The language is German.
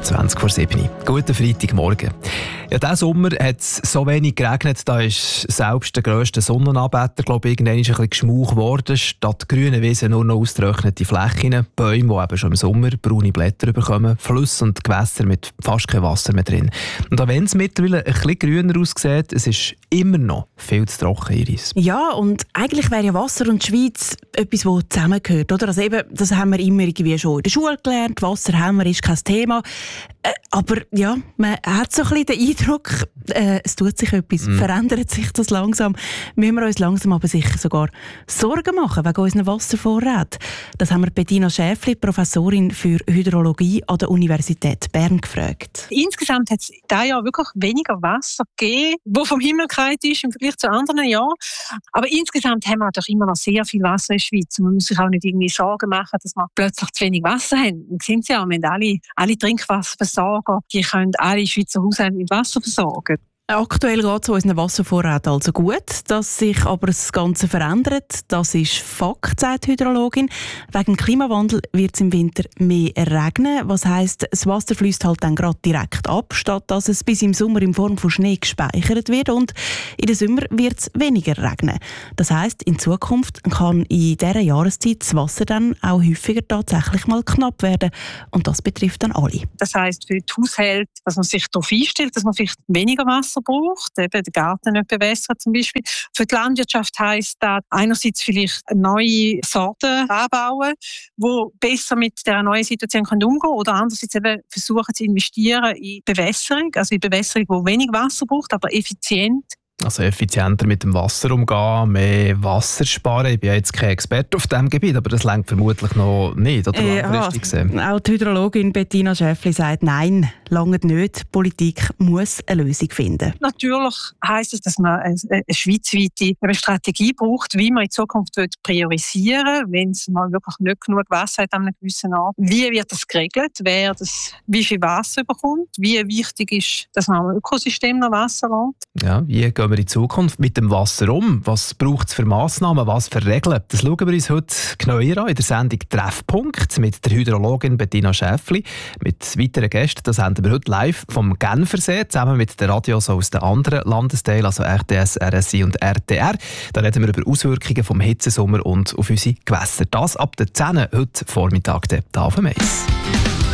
7:20. Guten Freitagmorgen. Ja, diesen Sommer hat es so wenig geregnet, da ist selbst der grösste Sonnenanbeter, glaube ich, irgendwann ein bisschen geschmauch geworden. Statt grünen Wiesen nur noch ausgetrocknete Flächen, Bäume, die eben schon im Sommer braune Blätter bekommen, Flüsse und Gewässer mit fast kein Wasser mehr drin. Und auch wenn es mittlerweile ein bisschen grüner aussieht, es ist immer noch viel zu trocken, Iris. Ja, und eigentlich wäre ja Wasser und Schweiz etwas, das zusammengehört, oder? Also eben, das haben wir immer irgendwie schon in der Schule gelernt, Wasser haben wir, ist kein Thema. Aber ja, man hat so ein bisschen den Eindruck, es tut sich etwas, verändert sich das langsam. Müssen wir uns langsam aber sicher sogar Sorgen machen wegen unseren Wasservorräten. Das haben wir Bettina Schäfli, Professorin für Hydrologie an der Universität Bern, gefragt. Insgesamt hat es dieses Jahr wirklich weniger Wasser gegeben, das vom Himmel gefallen ist im Vergleich zu anderen Jahren. Aber insgesamt haben wir doch immer noch sehr viel Wasser in der Schweiz. Man muss sich auch nicht irgendwie Sorgen machen, dass wir plötzlich zu wenig Wasser haben. Wir sehen es ja, wir haben alle Trinkwasserversorger, die können alle Schweizer Haushalte mit Wasser versorgen. Aktuell geht es unseren Wasservorräten also gut, dass sich aber das Ganze verändert. Das ist Fakt, sagt die Hydrologin. Wegen dem Klimawandel wird es im Winter mehr regnen. Was heisst, das Wasser fließt halt dann gerade direkt ab, statt dass es bis im Sommer in Form von Schnee gespeichert wird. Und in den Sommer wird es weniger regnen. Das heisst, in Zukunft kann in dieser Jahreszeit das Wasser dann auch häufiger tatsächlich mal knapp werden. Und das betrifft dann alle. Das heisst für die Haushalte, dass man sich darauf einstellt, dass man vielleicht weniger Wasser braucht, eben den Garten nicht bewässern zum Beispiel. Für die Landwirtschaft heisst das einerseits vielleicht neue Sorten anbauen, die besser mit der neuen Situation umgehen können, oder andererseits eben versuchen zu investieren in Bewässerung, also in Bewässerung, die wenig Wasser braucht, aber effizient. Also effizienter mit dem Wasser umgehen, mehr Wasser sparen. Ich bin ja jetzt kein Experte auf diesem Gebiet, aber das reicht vermutlich noch nicht, oder langfristig gesehen. Auch die Hydrologin Bettina Schäfli sagt, nein, lange nicht. Die Politik muss eine Lösung finden. Natürlich heisst es, dass man eine schweizweite Strategie braucht, wie man in Zukunft priorisieren will, wenn es mal wirklich nicht genug Wasser hat an einem gewissen Ort. Wie wird das geregelt? Wer das wie viel Wasser bekommt? Wie wichtig ist, dass man am Ökosystem noch Wasser lässt? Ja, wie gehen wir in Zukunft mit dem Wasser um? Was braucht es für Massnahmen, was für Regeln? Das schauen wir uns heute genauer an in der Sendung «Treffpunkt» mit der Hydrologin Bettina Schäfli. Mit weiteren Gästen, das senden wir heute live vom Genfersee, zusammen mit den Radios aus den anderen Landesteilen, also RTS, RSI und RTR. Da reden wir über Auswirkungen vom Hitzesommer und auf unsere Gewässer. Das ab der 10 heute Vormittag, der auf dem Eis.